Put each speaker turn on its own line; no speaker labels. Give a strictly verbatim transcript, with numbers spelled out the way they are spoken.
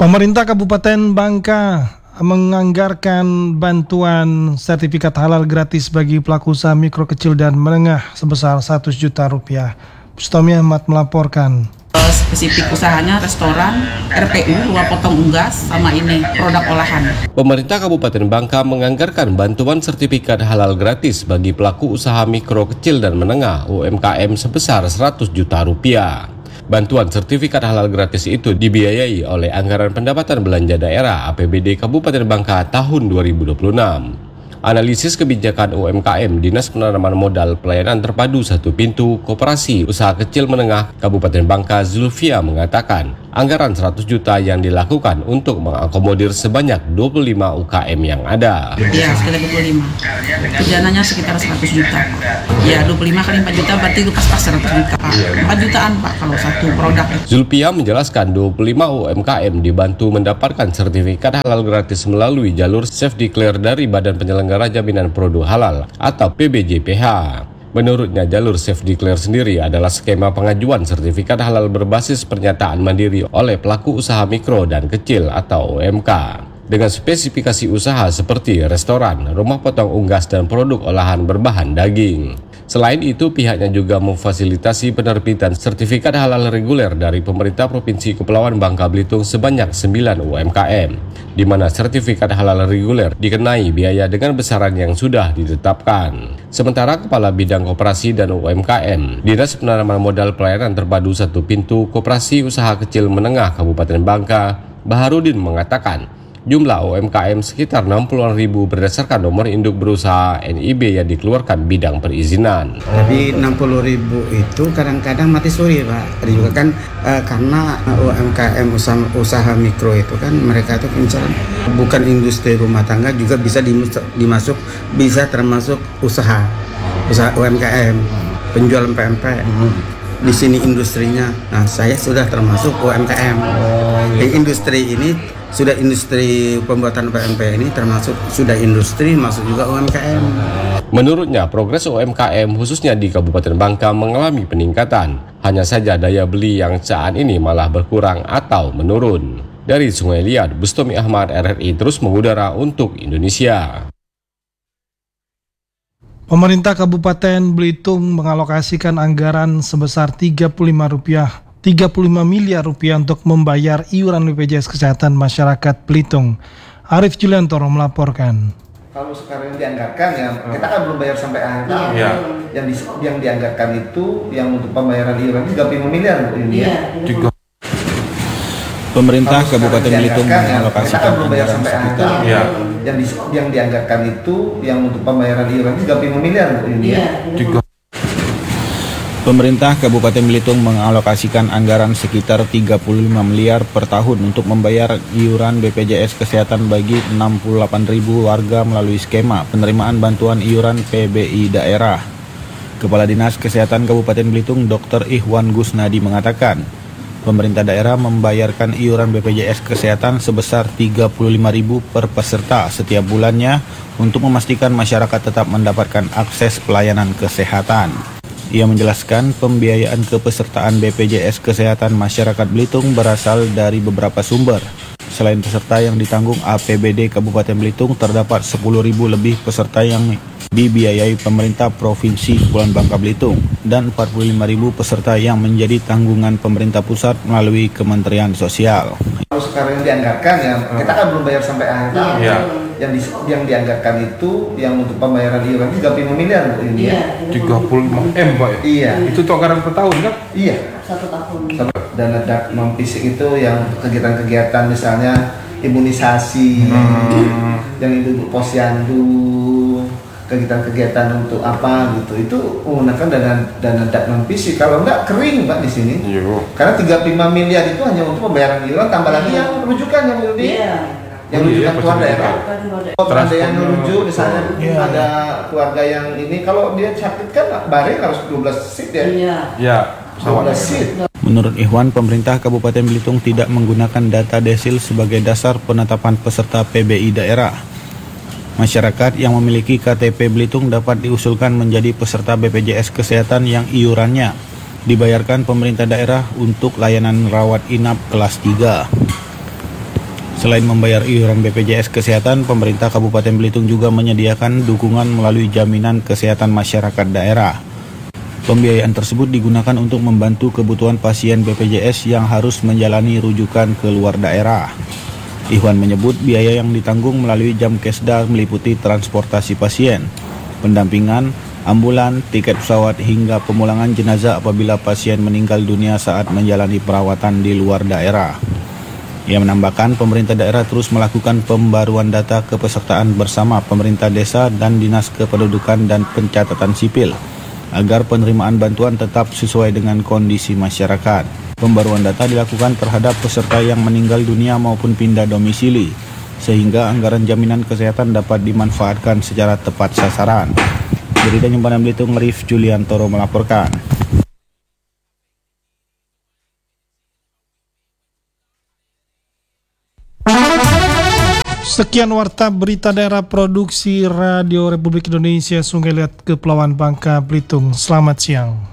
Pemerintah Kabupaten Bangka menganggarkan bantuan sertifikat halal gratis bagi pelaku usaha mikro, kecil, dan menengah sebesar seratus juta rupiah. Bustomi Ahmad melaporkan.
Spesifik usahanya restoran, R P U, rumah potong unggas, sama ini produk olahan.
Pemerintah Kabupaten Bangka menganggarkan bantuan sertifikat halal gratis bagi pelaku usaha mikro, kecil, dan menengah U M K M sebesar seratus juta rupiah. Bantuan sertifikat halal gratis itu dibiayai oleh Anggaran Pendapatan Belanja Daerah A P B D Kabupaten Bangka tahun dua ribu dua puluh enam. Analisis kebijakan U M K M Dinas Penanaman Modal Pelayanan Terpadu Satu Pintu Koperasi Usaha Kecil Menengah Kabupaten Bangka Zulfia mengatakan anggaran seratus juta yang dilakukan untuk mengakomodir sebanyak dua puluh lima U K M yang ada.
Iya, sekitar dua puluh lima. Perjananya sekitar seratus juta. Ya, dua puluh lima kali empat juta berarti itu pas-pas seratus juta, Pak. empat jutaan, Pak, kalau satu produk.
Zulfia menjelaskan dua puluh lima U M K M dibantu mendapatkan sertifikat halal gratis melalui jalur Self Declare dari Badan Penyelenggara Jaminan Produk Halal atau P B J P H. Menurutnya, jalur Self Declare sendiri adalah skema pengajuan sertifikat halal berbasis pernyataan mandiri oleh pelaku usaha mikro dan kecil atau U M K. Dengan spesifikasi usaha seperti restoran, rumah potong unggas, dan produk olahan berbahan daging. Selain itu, pihaknya juga memfasilitasi penerbitan sertifikat halal reguler dari pemerintah Provinsi Kepulauan Bangka Belitung sebanyak sembilan U M K M, di mana sertifikat halal reguler dikenai biaya dengan besaran yang sudah ditetapkan. Sementara Kepala Bidang Koperasi dan U M K M, Dinas Penanaman Modal Pelayanan Terpadu Satu Pintu Koperasi Usaha Kecil Menengah Kabupaten Bangka, Baharudin mengatakan, jumlah U M K M sekitar enam puluh ribu berdasarkan nomor induk berusaha N I B yang dikeluarkan bidang perizinan.
Jadi enam puluh ribu itu kadang-kadang mati suri, Pak. Ada juga kan eh, karena U M K M usaha, usaha mikro itu kan mereka itu misalnya bukan industri rumah tangga juga bisa dimasuk bisa termasuk usaha usaha U M K M, penjualan P M P. Di sini industrinya. Nah, saya sudah termasuk U M K M. Di industri ini sudah industri pembuatan P M P ini termasuk sudah industri, masuk juga U M K M.
Menurutnya, progres U M K M khususnya di Kabupaten Bangka mengalami peningkatan. Hanya saja daya beli yang saat ini malah berkurang atau menurun. Dari Sungai Liat, Bustomi Ahmad, R R I terus mengudara untuk Indonesia.
Pemerintah Kabupaten Belitung mengalokasikan anggaran sebesar tiga puluh lima rupiah tiga puluh lima miliar rupiah untuk membayar iuran B P J S Kesehatan Masyarakat Belitung. Arif Juliantoro melaporkan.
Kalau sekarang dianggarkan ya, kita kan belum bayar sampai akhir tahun. Ya. Yang di, yang dianggarkan itu yang untuk pembayaran iuran tiga puluh lima miliar ini. Ya.
Pemerintah Kabupaten Belitung mengalokasikan anggaran sekitar
ya. Yang di, yang dianggarkan itu yang untuk pembayaran iuran tiga puluh lima miliar ini. Ya.
Pemerintah Kabupaten Belitung mengalokasikan anggaran sekitar tiga puluh lima miliar per tahun untuk membayar iuran B P J S Kesehatan bagi enam puluh delapan ribu warga melalui skema penerimaan bantuan iuran P B I daerah. Kepala Dinas Kesehatan Kabupaten Belitung Doktor Ihwan Gusnadi mengatakan, pemerintah daerah membayarkan iuran B P J S Kesehatan sebesar tiga puluh lima ribu per peserta setiap bulannya untuk memastikan masyarakat tetap mendapatkan akses pelayanan kesehatan. Ia menjelaskan pembiayaan kepesertaan B P J S Kesehatan Masyarakat Belitung berasal dari beberapa sumber. Selain peserta yang ditanggung A P B D Kabupaten Belitung, terdapat sepuluh ribu lebih peserta yang dibiayai pemerintah Provinsi Kepulauan Bangka Belitung dan empat puluh lima ribu peserta yang menjadi tanggungan pemerintah pusat melalui Kementerian Sosial.
Kalau sekarang dianggarkan ya, kita kan belum bayar sampai akhir tahun. Ya. Yang, di, yang dianggarkan itu yang untuk pembayaran iuran tiga puluh lima miliar ini. Ya.
tiga puluh lima M, Pak ya?
Iya.
Itu tuh anggaran per tahun kan?
Iya.
Satu tahun.
Dana non fisik itu yang kegiatan-kegiatan misalnya imunisasi, hmm. yang itu posyandu, kegiatan-kegiatan untuk apa gitu, itu menggunakan dana dana non fisik. Kalau enggak kering, Pak, di sini. Yo. Karena tiga puluh lima miliar itu hanya untuk pembayaran iuran, tambah lagi yang rujukan yang di yeah. yang rujukan keluarga ya, Pak. Kalau ada yang merujuk misalnya yeah. ada keluarga yang ini, kalau dia sakit kan bareng harus dua belas seat ya. Iya. Yeah. dua belas seat.
Menurut Ihwan, pemerintah Kabupaten Belitung tidak menggunakan data desil sebagai dasar penetapan peserta P B I daerah. Masyarakat yang memiliki K T P Belitung dapat diusulkan menjadi peserta B P J S Kesehatan yang iurannya dibayarkan pemerintah daerah untuk layanan rawat inap kelas tiga. Selain membayar iuran B P J S Kesehatan, pemerintah Kabupaten Belitung juga menyediakan dukungan melalui jaminan kesehatan masyarakat daerah. Pembiayaan tersebut digunakan untuk membantu kebutuhan pasien B P J S yang harus menjalani rujukan ke luar daerah. Ikhwan menyebut biaya yang ditanggung melalui Jamkesda meliputi transportasi pasien, pendampingan, ambulan, tiket pesawat hingga pemulangan jenazah apabila pasien meninggal dunia saat menjalani perawatan di luar daerah. Ia menambahkan pemerintah daerah terus melakukan pembaruan data kepesertaan bersama pemerintah desa dan Dinas Kependudukan dan Pencatatan Sipil agar penerimaan bantuan tetap sesuai dengan kondisi masyarakat. Pembaruan data dilakukan terhadap peserta yang meninggal dunia maupun pindah domisili sehingga anggaran jaminan kesehatan dapat dimanfaatkan secara tepat sasaran. Dari Tanjung Pandan Belitung, Rif Juliantoro melaporkan.
Sekian warta berita daerah produksi Radio Republik Indonesia Sungai Liat Kepulauan Bangka Belitung. Selamat siang.